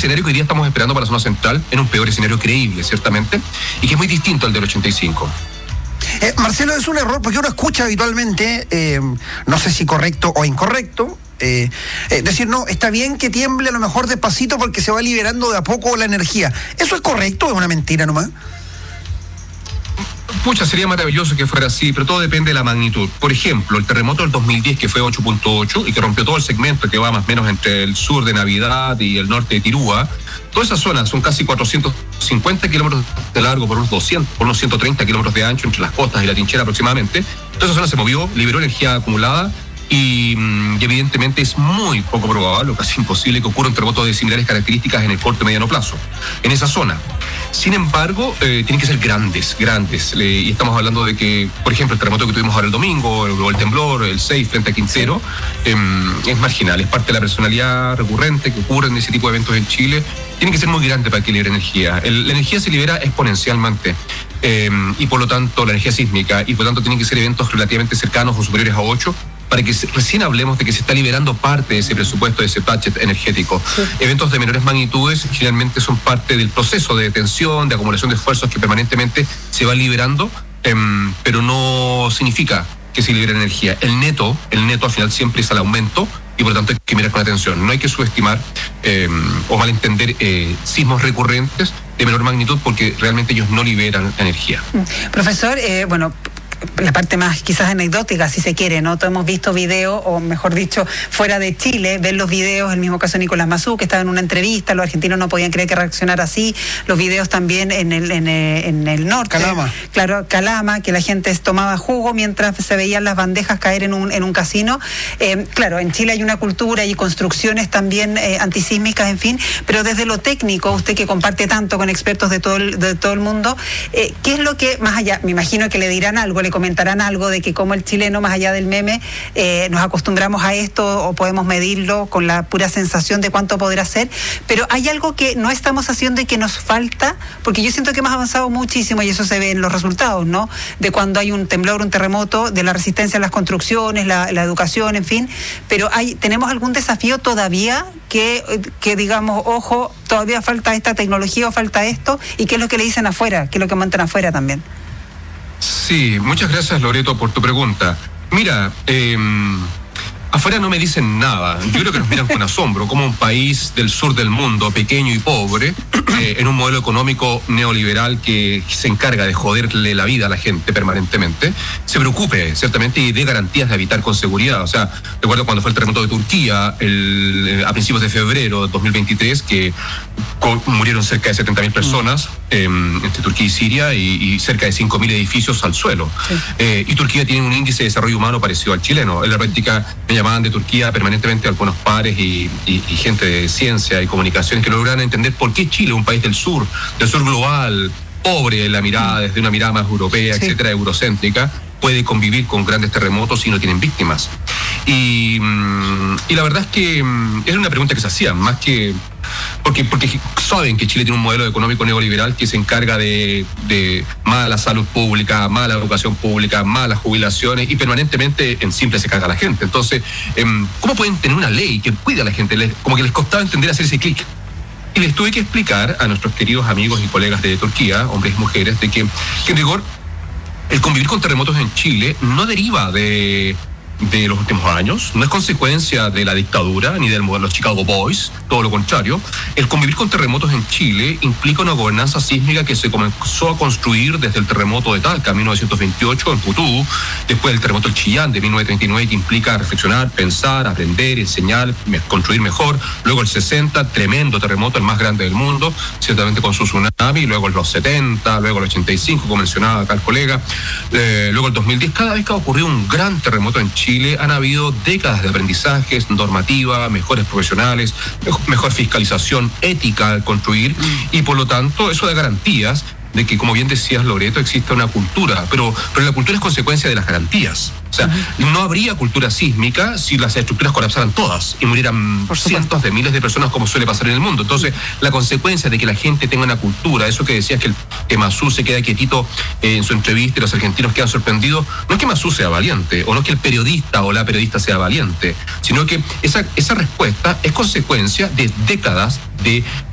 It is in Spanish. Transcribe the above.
escenario que hoy día estamos esperando para la zona central es un peor escenario creíble, ciertamente, y que es muy distinto al del 85. Marcelo, es un error, porque uno escucha habitualmente, no sé si correcto o incorrecto, decir, no, está bien que tiemble a lo mejor despacito porque se va liberando de a poco la energía. ¿Eso es correcto o es una mentira nomás? Pucha, sería maravilloso que fuera así, pero todo depende de la magnitud. Por ejemplo, el terremoto del 2010, que fue 8.8 y que rompió todo el segmento que va más o menos entre el sur de Navidad y el norte de Tirúa, toda esa zona son casi 450 kilómetros de largo por unos 130 kilómetros de ancho entre las costas y la trinchera aproximadamente. Toda esa zona se movió, liberó energía acumulada y evidentemente es muy poco probable, o casi imposible, que ocurra un terremoto de similares características en el corto y mediano plazo, en esa zona. Sin embargo, tienen que ser grandes, y estamos hablando de que, por ejemplo, el terremoto que tuvimos ahora el domingo, o el temblor, el 6 frente a Quintero, es marginal, es parte de la personalidad recurrente que ocurre en ese tipo de eventos en Chile. Tiene que ser muy grande para que libere energía. La energía se libera exponencialmente, y por lo tanto, la energía sísmica, y por lo tanto tienen que ser eventos relativamente cercanos o superiores a 8, para que recién hablemos de que se está liberando parte de ese presupuesto, de ese budget energético. Sí. Eventos de menores magnitudes generalmente son parte del proceso de tensión, de acumulación de esfuerzos que permanentemente se va liberando, pero no significa que se libere energía. El neto al final siempre es al aumento, y por lo tanto hay que mirar con atención. No hay que subestimar o malentender sismos recurrentes de menor magnitud, porque realmente ellos no liberan energía. Profesor, la parte más quizás anecdótica, si se quiere, ¿no? Todos hemos visto videos, o mejor dicho, fuera de Chile, ver los videos, el mismo caso de Nicolás Mazú, que estaba en una entrevista, los argentinos no podían creer que reaccionara así, los videos también en el norte. Calama. Claro, Calama, que la gente tomaba jugo mientras se veían las bandejas caer en un casino. Claro, en Chile hay una cultura y construcciones también antisísmicas, en fin, pero desde lo técnico, usted que comparte tanto con expertos de todo el mundo, ¿qué es lo que, más allá, me imagino que le dirán algo, le comentarán algo de que como el chileno, más allá del meme, nos acostumbramos a esto o podemos medirlo con la pura sensación de cuánto podrá ser, pero hay algo que no estamos haciendo y que nos falta, porque yo siento que hemos avanzado muchísimo y eso se ve en los resultados, ¿no? De cuando hay un temblor, un terremoto, de la resistencia a las construcciones, la educación, en fin, pero ¿tenemos algún desafío todavía que digamos, ojo, todavía falta esta tecnología o falta esto? ¿Y qué es lo que le dicen afuera? ¿Qué es lo que montan afuera también? Sí, muchas gracias, Loreto, por tu pregunta. Mira, afuera no me dicen nada. Yo creo que nos miran con asombro, como un país del sur del mundo, pequeño y pobre, en un modelo económico neoliberal que se encarga de joderle la vida a la gente permanentemente, se preocupe, ciertamente, y dé garantías de habitar con seguridad. O sea, recuerdo cuando fue el terremoto de Turquía, a principios de febrero de 2023, que murieron cerca de 70.000 personas entre Turquía y Siria, y cerca de 5.000 edificios al suelo. Sí. Y Turquía tiene un índice de desarrollo humano parecido al chileno. En la práctica me llamaban de Turquía permanentemente algunos pares y gente de ciencia y comunicaciones que lograron entender por qué Chile, un país del sur global, pobre en la mirada, desde una mirada más europea, sí, etcétera, eurocéntrica, puede convivir con grandes terremotos y no tienen víctimas. Y la verdad es que era una pregunta que se hacían, más que porque saben que Chile tiene un modelo económico neoliberal que se encarga de mala salud pública, mala educación pública, malas jubilaciones, y permanentemente en simple se caga a la gente. Entonces, ¿cómo pueden tener una ley que cuida a la gente? Como que les costaba entender hacer ese clic. Y les tuve que explicar a nuestros queridos amigos y colegas de Turquía, hombres y mujeres, de que en rigor el convivir con terremotos en Chile no deriva de los últimos años, no es consecuencia de la dictadura ni del modelo Chicago Boys, todo lo contrario. El convivir con terremotos en Chile implica una gobernanza sísmica que se comenzó a construir desde el terremoto de Talca en 1928 en Putú, después del terremoto del Chillán de 1939, que implica reflexionar, pensar, aprender, enseñar, construir mejor. Luego el 60, tremendo terremoto, el más grande del mundo, ciertamente con su tsunami. Luego los 70, luego el 85, como mencionaba acá el colega, luego el 2010. Cada vez que ha ocurrido un gran terremoto en Chile, han habido décadas de aprendizajes, normativa, mejores profesionales, mejor fiscalización ética al construir, y por lo tanto eso da garantías de que, como bien decías, Loreto, exista una cultura, pero la cultura es consecuencia de las garantías. O sea, no habría cultura sísmica si las estructuras colapsaran todas y murieran cientos de miles de personas, como suele pasar en el mundo. Entonces, la consecuencia de que la gente tenga una cultura, eso que decías que Mazú se queda quietito en su entrevista y los argentinos quedan sorprendidos, no es que Mazú sea valiente, o no es que el periodista o la periodista sea valiente, sino que esa respuesta es consecuencia de décadas de